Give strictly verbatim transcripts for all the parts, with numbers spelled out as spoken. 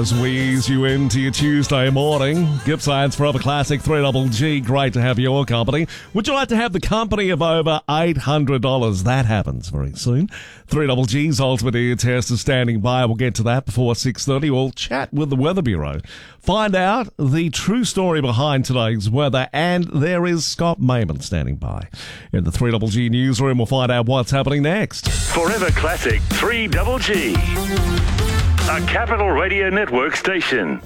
As we ease you into your Tuesday morning, Gippsland's Forever Classic three G G. Great to have your company. Would you like to have the company of over eight hundred dollars? That happens very soon. three G G's Ultimate Ear Test is standing by. We'll get to that before six thirty. We'll chat with the Weather Bureau. Find out the true story behind today's weather. And there is Scott Mayman standing by. In the three G G newsroom, we'll find out what's happening next. Forever Classic three G G. A Capital Radio Network station.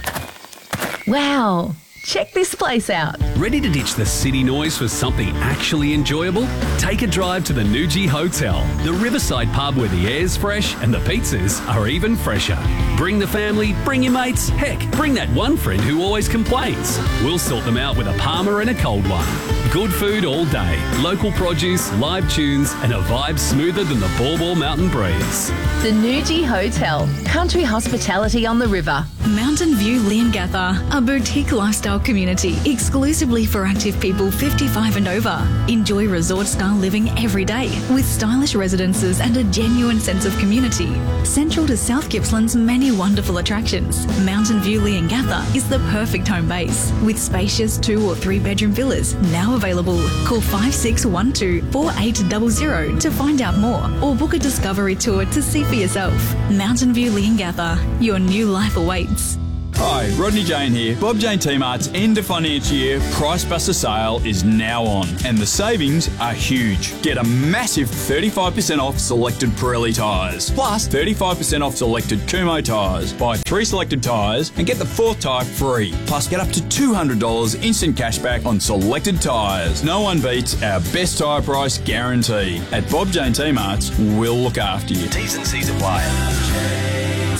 Wow, check this place out. Ready to ditch the city noise for something actually enjoyable? Take a drive to the Nuji Hotel, the riverside pub where the air's fresh and the pizzas are even fresher. Bring the family, bring your mates, heck, bring that one friend who always complains. We'll sort them out with a Palmer and a cold one. Good food all day, local produce, live tunes, and a vibe smoother than the Baw Baw Mountain breeze. The Nuji Hotel, country hospitality on the river. Mountain View Leongatha, a boutique lifestyle community exclusively for active people fifty-five and over. Enjoy resort-style living every day with stylish residences and a genuine sense of community. Central to South Gippsland's many wonderful attractions, Mountain View Leongatha is the perfect home base with spacious two or three bedroom villas now available. Call five six one two, four eight zero zero to find out more or book a discovery tour to see for yourself. Mountain View Leongatha, your new life awaits. Hi, Rodney Jane here. Bob Jane T-Mart's end of financial year Price Buster sale is now on and the savings are huge. Get a massive thirty-five percent off selected Pirelli tyres, plus thirty-five percent off selected Kumho tyres. Buy three selected tyres and get the fourth tyre free. Plus get up to two hundred dollars instant cashback on selected tyres. No one beats our best tyre price guarantee. At Bob Jane T-Mart's, we'll look after you. T's and C's apply.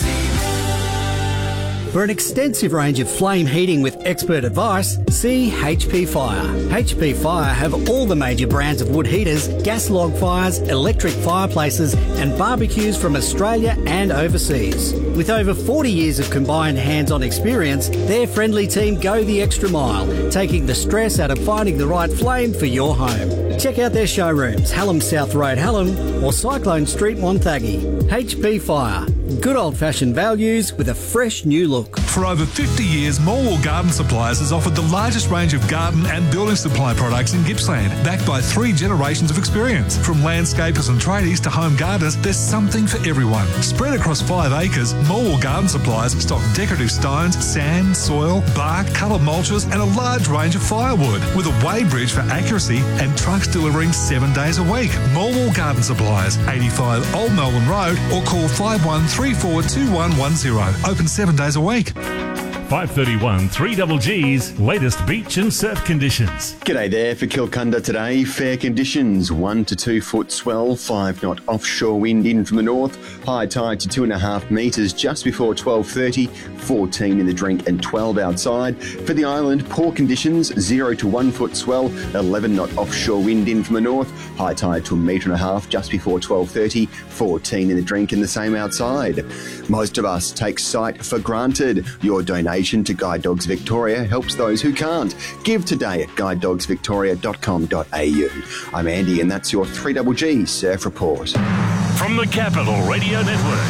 For an extensive range of flame heating with expert advice, see H P Fire. H P Fire have all the major brands of wood heaters, gas log fires, electric fireplaces and barbecues from Australia and overseas. With over forty years of combined hands-on experience, their friendly team go the extra mile, taking the stress out of finding the right flame for your home. Check out their showrooms, Hallam South Road, Hallam or Cyclone Street, Monthaggy. H P Fire. Good old-fashioned values with a fresh new look. For over fifty years, Morwell Garden Supplies has offered the largest range of garden and building supply products in Gippsland, backed by three generations of experience. From landscapers and tradies to home gardeners, there's something for everyone. Spread across five acres, Morwell Garden Supplies stock decorative stones, sand, soil, bark, coloured mulches and a large range of firewood, with a weighbridge for accuracy and trucks delivering seven days a week. Morwell Garden Supplies, eighty-five Old Melbourne Road, or call five one three four two one one zero. Open seven days a week. five thirty-one three G G's latest beach and surf conditions. G'day there for Kilcunda today. Fair conditions, one to two foot swell, five knot offshore wind in from the north, high tide to two and a half metres just before twelve thirty, fourteen in the drink and twelve outside. For the island, poor conditions, zero to one foot swell, eleven knot offshore wind in from the north, high tide to a metre and a half just before twelve thirty, fourteen in the drink and the same outside. Most of us take sight for granted. Your donation to Guide Dogs Victoria helps those who can't. Give today at guide dogs victoria dot com dot a u. I'm Andy and that's your three G G Surf Report. From the Capital Radio Network,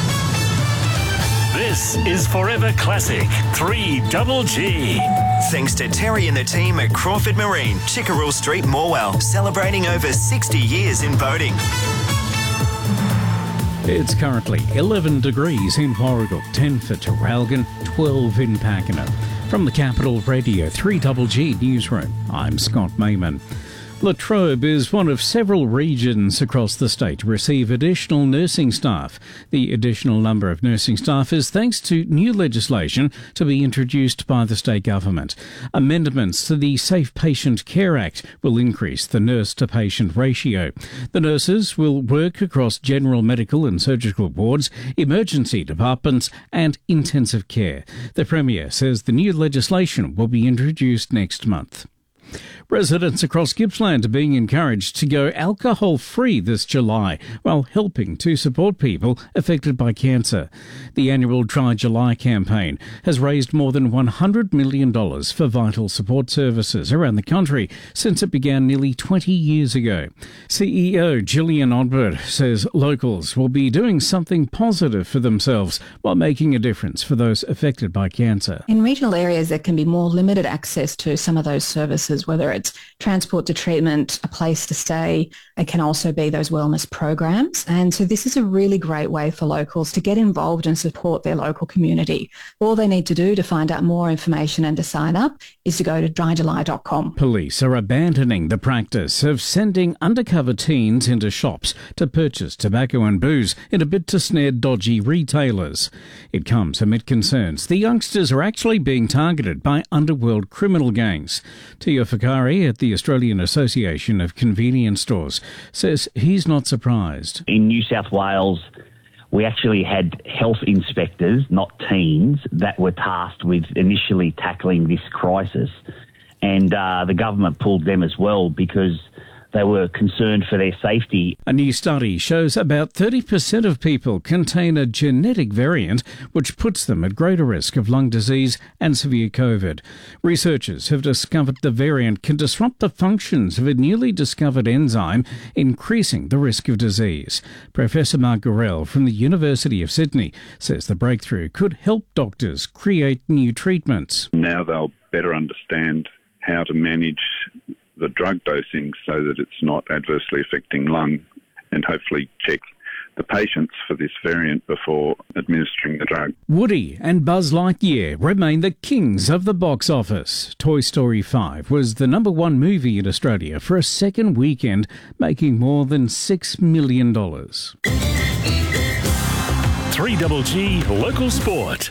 this is Forever Classic three G G. Thanks to Terry and the team at Crawford Marine, Chickerell Street, Morwell, celebrating over sixty years in boating. It's currently eleven degrees in Warragul, ten for Terralgan, twelve in Pakenham. From the Capital Radio three G G Newsroom, I'm Scott Mayman. Latrobe is one of several regions across the state to receive additional nursing staff. The additional number of nursing staff is thanks to new legislation to be introduced by the state government. Amendments to the Safe Patient Care Act will increase the nurse-to-patient ratio. The nurses will work across general medical and surgical wards, emergency departments and intensive care. The Premier says the new legislation will be introduced next month. Residents across Gippsland are being encouraged to go alcohol-free this July while helping to support people affected by cancer. The annual Try July campaign has raised more than one hundred million dollars for vital support services around the country since it began nearly twenty years ago. C E O Gillian Odbert says locals will be doing something positive for themselves while making a difference for those affected by cancer. In regional areas, there can be more limited access to some of those services, whether it's transport to treatment, a place to stay. It can also be those wellness programs. And so this is a really great way for locals to get involved and support their local community. All they need to do to find out more information and to sign up is to go to dry july dot com. Police are abandoning the practice of sending undercover teens into shops to purchase tobacco and booze in a bid to snare dodgy retailers. It comes amid concerns the youngsters are actually being targeted by underworld criminal gangs. Tia Fakari at the Australian Association of Convenience Stores says he's not surprised. In New South Wales, we actually had health inspectors, not teens, that were tasked with initially tackling this crisis. And uh, the government pulled them as well because they were concerned for their safety. A new study shows about thirty percent of people contain a genetic variant which puts them at greater risk of lung disease and severe COVID. Researchers have discovered the variant can disrupt the functions of a newly discovered enzyme, increasing the risk of disease. Professor Mark Gorell from the University of Sydney says the breakthrough could help doctors create new treatments. Now they'll better understand how to manage the drug dosing so that it's not adversely affecting lung, and hopefully check the patients for this variant before administering the drug. Woody and Buzz Lightyear remain the kings of the box office. Toy Story five was the number one movie in Australia for a second weekend, making more than six million dollars. three G G Local Sport.